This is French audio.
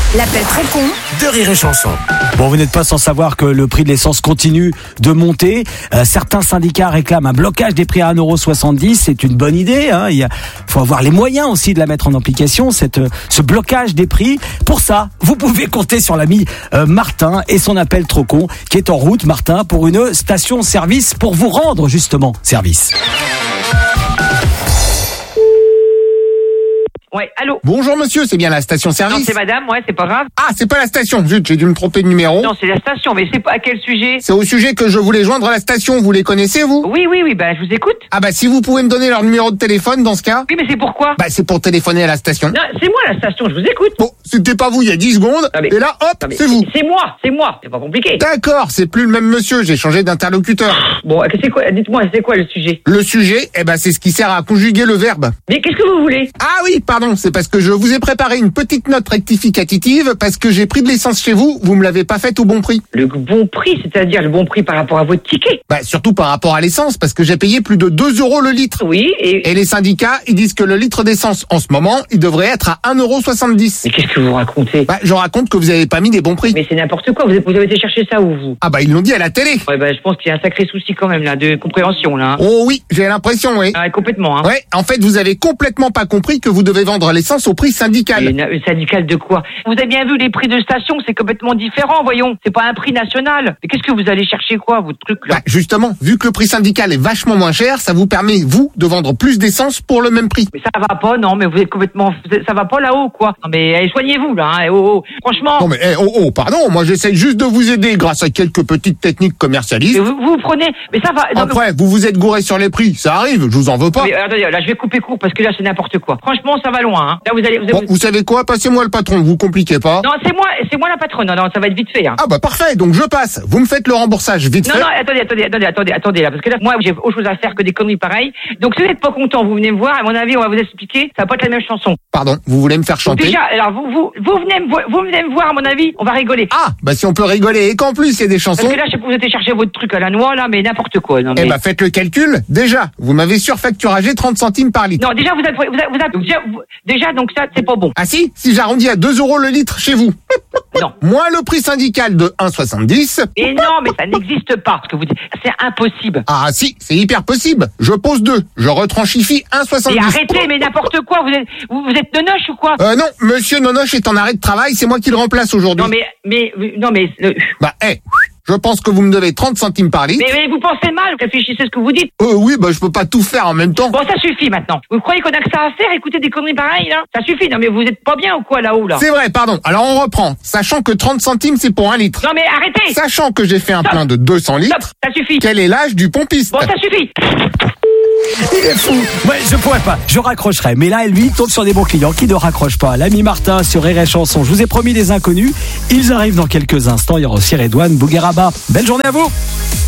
L'appel très con de Rire et Chanson. Bon, vous n'êtes pas sans savoir que le prix de l'essence continue de monter. Certains syndicats réclament un blocage des prix à 1,70 €. C'est une bonne idée. Il faut avoir les moyens aussi de la mettre en application, ce blocage des prix. Pour ça, vous pouvez compter sur l'ami Martin et son appel trop con qui est en route, Martin, pour une station-service pour vous rendre justement service. Ouais, allô? Bonjour monsieur, c'est bien la station-service? Non, c'est madame, ouais, c'est pas grave. Ah, c'est pas la station, zut, j'ai dû me tromper de numéro. Non, c'est la station, mais c'est pas à quel sujet? C'est au sujet que je voulais joindre la station, vous les connaissez vous? Oui, bah je vous écoute. Ah bah si vous pouvez me donner leur numéro de téléphone dans ce cas. Oui, mais c'est pourquoi? Bah c'est pour téléphoner à la station. Non, c'est moi la station, je vous écoute. Bon, c'était pas vous il y a 10 secondes, Ah, mais- et là hop, Non, mais c'est vous. C'est moi, c'est pas compliqué. D'accord, c'est plus le même monsieur, j'ai changé d'interlocuteur. Bon, c'est quoi, dites-moi, c'est quoi le sujet? Le sujet, c'est ce qui sert à conjuguer le verbe. Mais qu'est-ce que vous voulez? Ah oui, pardon, c'est parce que je vous ai préparé une petite note rectificative parce que j'ai pris de l'essence chez vous, vous me l'avez pas faite au bon prix. Le bon prix, c'est-à-dire le bon prix par rapport à votre ticket? Bah surtout par rapport à l'essence parce que j'ai payé plus de 2 € le litre. Oui, Et les syndicats, ils disent que le litre d'essence en ce moment, il devrait être à 1,70 €. Mais qu'est-ce que vous racontez? Bah je raconte que vous avez pas mis des bons prix. Mais c'est n'importe quoi, vous avez été chercher ça où, vous? Ah bah ils l'ont dit à la télé. Ouais, bah je pense qu'il y a un sacré souci quand même, là, de compréhension, là. Oh oui, j'ai l'impression, oui. Ah, complètement, hein. Ouais, en fait, vous avez complètement pas compris que vous devez vendre l'essence au prix syndical. Et syndical de quoi? Vous avez bien vu les prix de station, c'est complètement différent, voyons. C'est pas un prix national. Mais qu'est-ce que vous allez chercher quoi, votre truc là? Bah, justement, vu que le prix syndical est vachement moins cher, ça vous permet, vous, de vendre plus d'essence pour le même prix. Mais ça va pas, non, mais vous êtes complètement... Ça va pas là-haut, quoi. Non, mais soignez-vous, là, hein. Franchement... Non mais, pardon, moi j'essaie juste de vous aider grâce à quelques petites techniques commercialistes. Mais vous prenez... Mais ça va... non, Après, vous vous êtes gouré sur les prix, ça arrive, je vous en veux pas. mais attendez, là, je vais couper court parce que là, c'est n'importe quoi. Franchement, ça va loin, hein. Là, vous allez... Bon, vous savez quoi, passez-moi le patron, vous compliquez pas. Non, c'est moi la patronne. Non, ça va être vite fait, hein. Ah bah parfait, donc je passe. Vous me faites le remboursage vite Non, fait. non, attendez, là, parce que là, moi, j'ai autre chose à faire que des conneries pareilles. Donc, si vous n'êtes pas content, vous venez me voir, à mon avis, on va vous expliquer, ça va pas être la même chanson. Pardon, vous voulez me faire Donc, chanter? déjà, alors, vous venez me voir, à mon avis, on va rigoler. Ah, bah si on peut rigoler et qu'en plus il y a des chansons. Parce que là, je sais que vous êtes chercher votre truc à la noix, là, mais n'importe quoi. Non, mais... Eh bah faites le calcul. Déjà, vous m'avez surfacturagé 30 centimes par litre. Non, déjà, donc ça, c'est pas bon. Ah si j'arrondis à 2 € le litre chez vous. Non. Moins le prix syndical de 1,70. Et non, mais ça n'existe pas, ce que vous dites. C'est impossible. Ah si, c'est hyper possible. Je pose 2, je retranchifie 1,70. Et arrêtez, mais n'importe quoi, vous êtes nonoche ou quoi? Non, monsieur Nonoche est en arrêt de travail, c'est moi qui le remplace aujourd'hui. Non, mais, Bah, je pense que vous me devez 30 centimes par litre. mais vous pensez mal, réfléchissez ce que vous dites. Oui, bah je peux pas tout faire en même temps. Bon, ça suffit maintenant. Vous croyez qu'on a que ça à faire, écouter des conneries pareilles, là? Ça suffit, non, mais vous êtes pas bien ou quoi, là-haut, là? C'est vrai, pardon. Alors on reprend. Sachant que 30 centimes c'est pour 1 litre. Non, mais arrêtez! Sachant que j'ai fait un Stop. plein de 200 litres. Stop, ça suffit. Quel est l'âge du pompiste? Bon, ça suffit. Il est fou. Ouais, je pourrais pas. Je raccrocherai. Mais là, lui, tombe sur des bons clients qui ne raccrochent pas. L'ami Martin sur Rire et Chanson. Je vous ai promis des inconnus. Ils arrivent dans quelques instants. Il y aura aussi Redouane Bougueraba. Belle journée à vous.